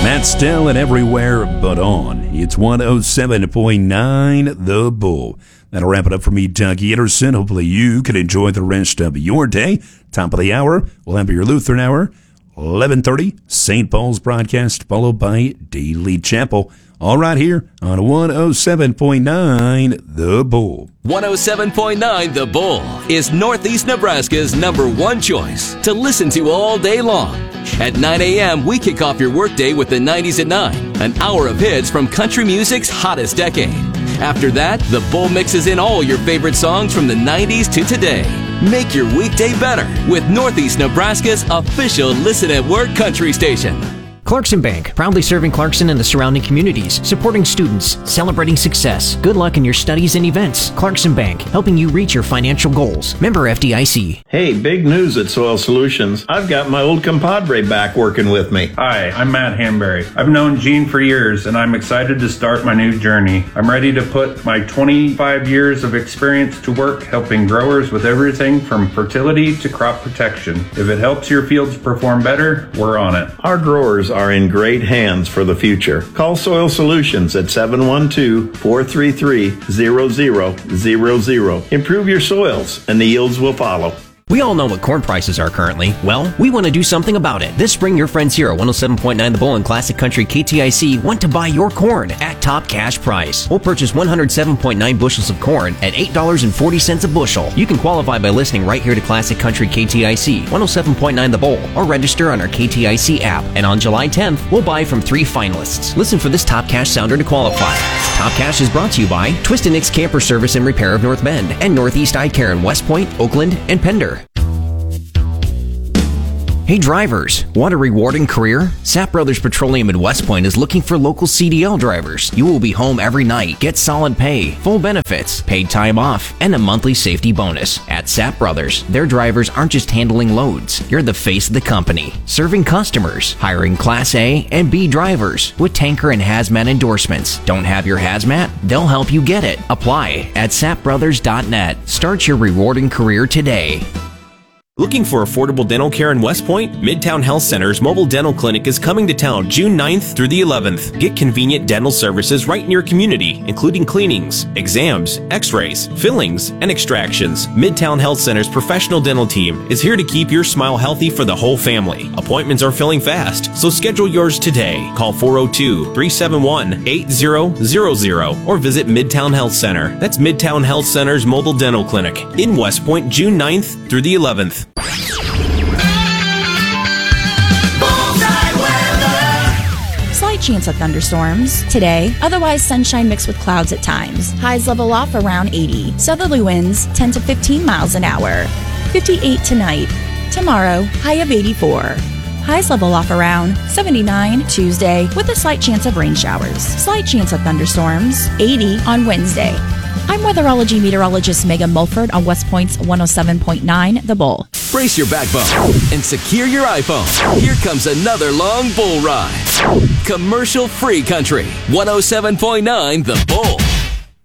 Matt Still and Everywhere But On. It's 107.9 The Bull. That'll wrap it up for me, Doug Anderson. Hopefully you can enjoy the rest of your day. Top of the hour, we'll have your Lutheran Hour. 11:30, St. Paul's broadcast, followed by Daily Chapel. All right here on 107.9 The Bull. 107.9 The Bull is Northeast Nebraska's #1 choice to listen to all day long. At 9 a.m., we kick off your workday with the 90s at 9, an hour of hits from country music's hottest decade. After that, The Bull mixes in all your favorite songs from the 90s to today. Make your weekday better with Northeast Nebraska's official Listen at Work country station. Clarkson Bank, proudly serving Clarkson and the surrounding communities, supporting students, celebrating success. Good luck in your studies and events. Clarkson Bank, helping you reach your financial goals. Member FDIC. Hey, big news at Soil Solutions. I've got my old compadre back working with me. Hi, I'm Matt Hamberry. I've known Gene for years, and I'm excited to start my new journey. I'm ready to put my 25 years of experience to work helping growers with everything from fertility to crop protection. If it helps your fields perform better, we're on it. Our growers are in great hands for the future. Call Soil Solutions at 712-433-0000. Improve your soils and the yields will follow. We all know what corn prices are currently. Well, we want to do something about it. This spring, your friends here at 107.9 The Bull and Classic Country KTIC want to buy your corn at top cash price. We'll purchase 107.9 bushels of corn at $8.40 a bushel. You can qualify by listening right here to Classic Country KTIC, 107.9 The Bull, or register on our KTIC app. And on July 10th, we'll buy from 3 finalists. Listen for this top cash sounder to qualify. Top Cash is brought to you by Twist & Nick's Camper Service and Repair of North Bend and Northeast Eye Care in West Point, Oakland, and Pender. Hey drivers, want a rewarding career? Sapp Brothers Petroleum in West Point is looking for local CDL drivers. You will be home every night, get solid pay, full benefits, paid time off, and a monthly safety bonus. At Sapp Brothers, their drivers aren't just handling loads. You're the face of the company, serving customers, hiring Class A and B drivers with tanker and hazmat endorsements. Don't have your hazmat? They'll help you get it. Apply at sappbrothers.net. Start your rewarding career today. Looking for affordable dental care in West Point? Midtown Health Center's mobile dental clinic is coming to town June 9th through the 11th. Get convenient dental services right in your community, including cleanings, exams, x-rays, fillings, and extractions. Midtown Health Center's professional dental team is here to keep your smile healthy for the whole family. Appointments are filling fast, so schedule yours today. Call 402-371-8000 or visit Midtown Health Center. That's Midtown Health Center's mobile dental clinic in West Point June 9th through the 11th. Slight chance of thunderstorms today, otherwise sunshine mixed with clouds at times. Highs level off around 80. Southerly winds 10 to 15 miles an hour. 58 tonight. Tomorrow, high of 84. Highs level off around 79 Tuesday with a slight chance of rain showers. Slight chance of thunderstorms 80 on Wednesday. I'm weatherology meteorologist Megan Mulford on West Point's 107.9 The Bull. Brace your backbone and secure your iPhone. Here comes another long bull ride. Commercial-free country. 107.9 The Bull.